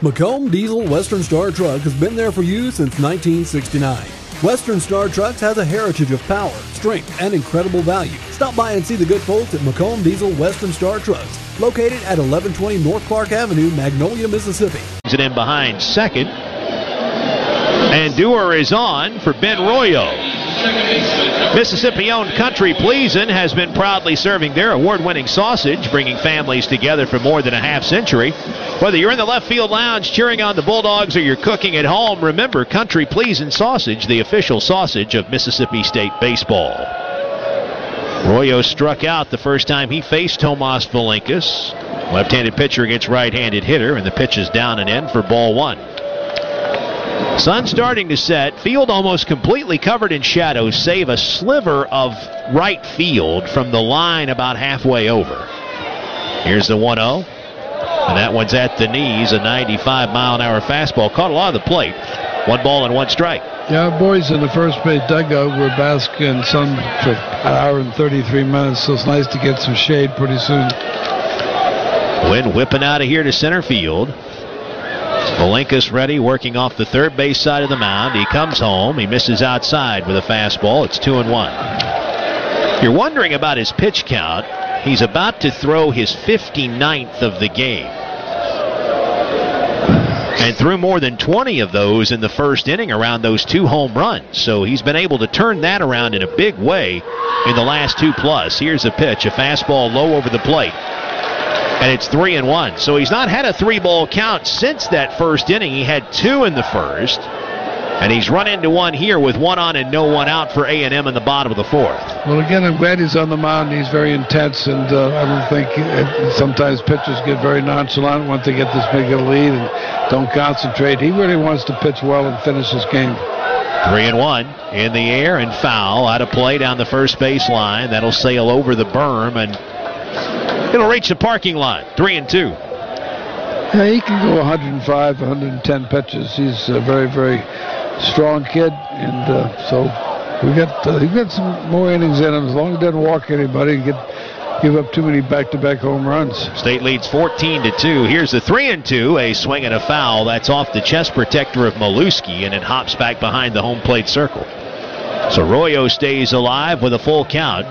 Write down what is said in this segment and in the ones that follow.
Macomb Diesel Western Star Truck has been there for you since 1969. Western Star Trucks has a heritage of power, strength, and incredible value. Stop by and see the good folks at Macomb Diesel Western Star Trucks, located at 1120 North Clark Avenue, Magnolia, Mississippi. It in behind second. And Dewar is on for Ben Royo. Mississippi-owned Country Pleasin' has been proudly serving their award-winning sausage, bringing families together for more than a half-century. Whether you're in the left field lounge cheering on the Bulldogs or you're cooking at home, remember Country Pleasin' sausage, the official sausage of Mississippi State baseball. Royo struck out the first time he faced Tomas Valinkas. Left-handed pitcher against right-handed hitter, and the pitch is down and in for ball one. Sun starting to set. Field almost completely covered in shadows, save a sliver of right field from the line about halfway over. Here's the 1-0. And that one's at the knees. A 95-mile-an-hour fastball. Caught a lot of the plate. 1 ball and 1 strike. Yeah, boys in the first base dugout were basking in sun for an hour and 33 minutes, so it's nice to get some shade pretty soon. Wind whipping out of here to center field. Valinkas ready, working off the third base side of the mound. He comes home. He misses outside with a fastball. It's 2-1. You're wondering about his pitch count. He's about to throw his 59th of the game. And threw more than 20 of those in the first inning around those 2 home runs. So he's been able to turn that around in a big way in the last 2+. Here's a pitch, a fastball low over the plate. And it's 3-1. So he's not had a 3-ball count since that first inning. He had 2 in the first. And he's run into 1 here with 1 on and no 1 out for A&M in the bottom of the 4th. Well, again, I'm glad he's on the mound. He's very intense, and I don't think sometimes pitchers get very nonchalant once they get this big a lead and don't concentrate. He really wants to pitch well and finish his game. 3-1 in the air and foul out of play down the first base line. That'll sail over the berm and it'll reach the parking lot. 3-2. Yeah, he can go 105, 110 pitches. He's a very, very strong kid, and so he got some more innings in him. As long as he doesn't walk anybody and give up too many back-to-back home runs. State leads 14-2. Here's the 3-2. A swing and a foul. That's off the chest protector of Maluski, and it hops back behind the home plate circle. So Royo stays alive with a full count.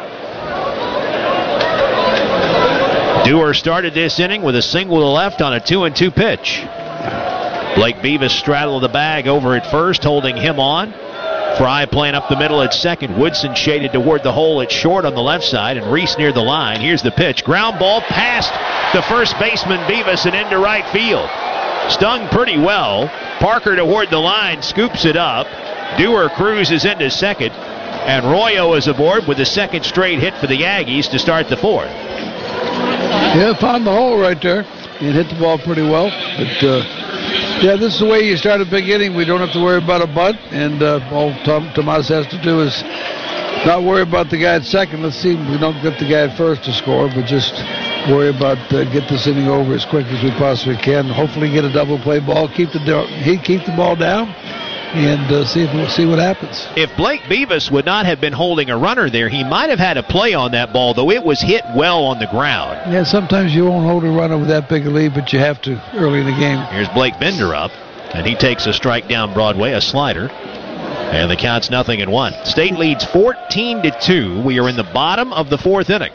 Dewar started this inning with a single to left on a 2-2 pitch. Blake Beavis straddled the bag over at first, holding him on. Fry playing up the middle at second. Woodson shaded toward the hole at short on the left side, and Reese near the line. Here's the pitch. Ground ball past the first baseman Beavis and into right field. Stung pretty well. Parker toward the line, scoops it up. Dewar cruises into second, and Royo is aboard with the second straight hit for the Aggies to start the 4th. Yeah, found the hole right there and hit the ball pretty well. But, yeah, this is the way you start a big inning. We don't have to worry about a bunt, and all Tomas has to do is not worry about the guy at second. Let's see if we don't get the guy at first to score, but just worry about get this inning over as quick as we possibly can. Hopefully get a double play ball, keep the ball down, and see what happens. If Blake Beavis would not have been holding a runner there, he might have had a play on that ball, though it was hit well on the ground. Yeah, sometimes you won't hold a runner with that big a lead, but you have to early in the game. Here's Blake Bender up, and he takes a strike down Broadway, a slider. And the count's 0-1. State leads 14-2. We are in the bottom of the 4th inning.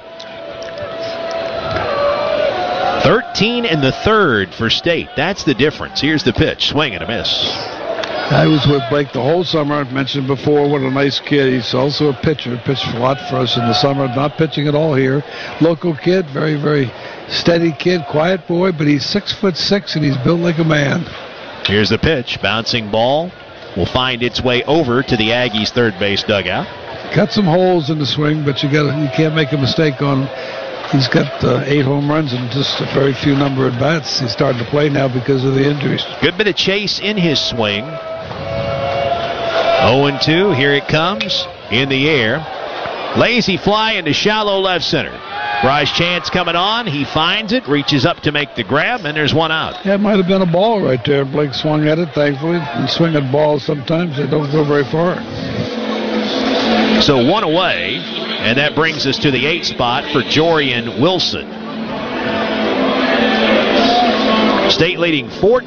13 in the 3rd for State. That's the difference. Here's the pitch. Swing and a miss. I was with Blake the whole summer. I've mentioned before what a nice kid. He's also a pitcher. Pitched a lot for us in the summer. Not pitching at all here. Local kid. Very, very steady kid. Quiet boy, but he's 6'6", and he's built like a man. Here's the pitch. Bouncing ball will find its way over to the Aggies' third base dugout. Got some holes in the swing, but you can't make a mistake on him. He's got 8 home runs and just a very few number of bats. He's starting to play now because of the injuries. Good bit of chase in his swing. 0-2. Here it comes in the air. Lazy fly into shallow left center. Bryce Chance coming on. He finds it, reaches up to make the grab, and there's 1 out. Yeah, it might have been a ball right there. Blake swung at it, thankfully. And swing at balls sometimes, they don't go very far. So 1 away, and that brings us to the 8th spot for Jorian Wilson. State leading 14.